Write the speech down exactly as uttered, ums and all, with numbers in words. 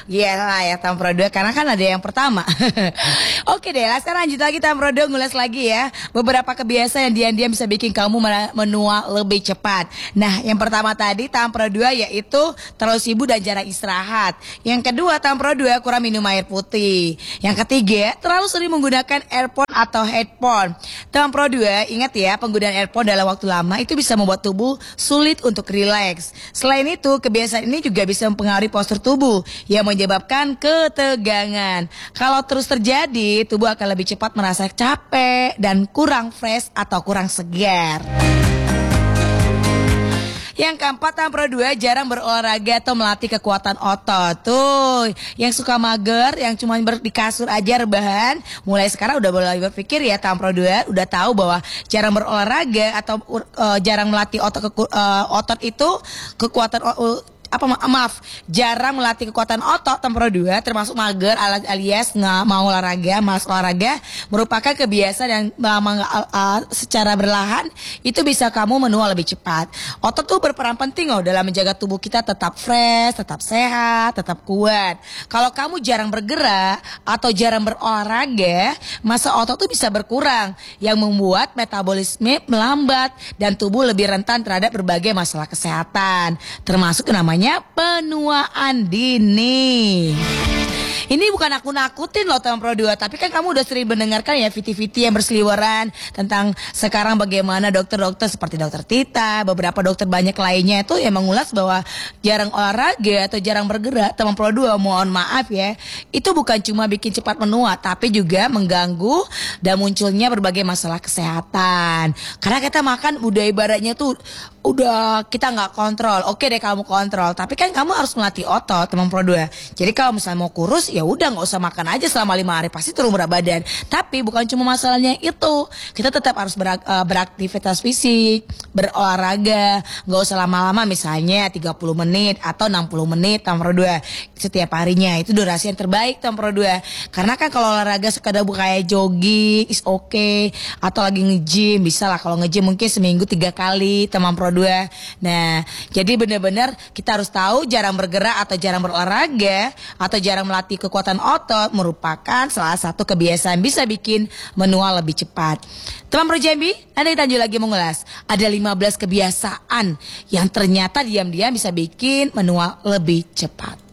Iya lah ya Tam Pro dua karena kan ada yang pertama. Oke deh, lah sekarang lanjut lagi Tam Pro dua ngulas lagi ya. Beberapa kebiasaan yang diam-diam bisa bikin kamu menua lebih cepat. Nah, yang pertama tadi Tam Pro dua yaitu terlalu sibuk dan jarang istirahat. Yang kedua Tam Pro dua kurang minum air putih. Yang ketiga, terlalu sering menggunakan earphone atau headphone. Tam Pro dua, ingat ya, penggunaan earphone dalam waktu lama itu bisa membuat tubuh sulit untuk rileks. Selain itu, kebiasaan ini juga bisa mempengaruhi postur tubuh yang menyebabkan ketegangan. Kalau terus terjadi, tubuh akan lebih cepat merasa capek dan kurang fresh atau kurang segar. Yang keempat, Tam Pro dua jarang berolahraga atau melatih kekuatan otot. Tuh, yang suka mager, yang cuma ber di kasur aja rebahan, mulai sekarang udah mulai berpikir ya Tam Pro dua udah tahu bahwa jarang berolahraga atau uh, jarang melatih otot uh, otot itu kekuatan uh, apa ma maaf jarang melatih kekuatan otot Tam Pro dua termasuk mager alias nggak mau olahraga, malas olahraga merupakan kebiasaan yang uh, uh, secara berlahan itu bisa kamu menua lebih cepat. Otot tuh berperan penting loh dalam menjaga tubuh kita tetap fresh, tetap sehat, tetap kuat. Kalau kamu jarang bergerak atau jarang berolahraga, masa otot tuh bisa berkurang yang membuat metabolisme melambat dan tubuh lebih rentan terhadap berbagai masalah kesehatan termasuk namanya penuaan dini. Ini bukan aku nakutin loh Tam Pro dua, tapi kan kamu udah sering mendengarkan ya V T-V T yang berseliweran tentang sekarang bagaimana dokter-dokter seperti dokter Tita, beberapa dokter banyak lainnya itu yang mengulas bahwa jarang olahraga atau jarang bergerak Tam Pro dua, mohon maaf ya, itu bukan cuma bikin cepat menua, tapi juga mengganggu dan munculnya berbagai masalah kesehatan. Karena kita makan udah ibaratnya tuh udah kita nggak kontrol. Oke deh kamu kontrol, tapi kan kamu harus melatih otot Tam Pro dua. Jadi kalau misalnya mau kurus ya udah nggak usah makan aja selama lima hari pasti turun berat badan. Tapi bukan cuma masalahnya itu, kita tetap harus berak, uh, beraktivitas fisik, berolahraga, nggak usah lama-lama misalnya tiga puluh menit atau enam puluh menit Tam Pro dua setiap harinya. Itu durasi yang terbaik Tam Pro dua. Karena kan kalau olahraga sekadar kayak jogging is okay atau lagi nge-gym bisa lah, kalau nge-gym mungkin seminggu tiga kali Tam Pro dua. Nah, jadi benar-benar kita harus tahu jarang bergerak atau jarang berolahraga atau jarang melatih kekuatan otot merupakan salah satu kebiasaan bisa bikin menua lebih cepat. Teman Pro Jambi, Anda lanjut lagi mengulas. Ada lima belas kebiasaan yang ternyata diam-diam bisa bikin menua lebih cepat.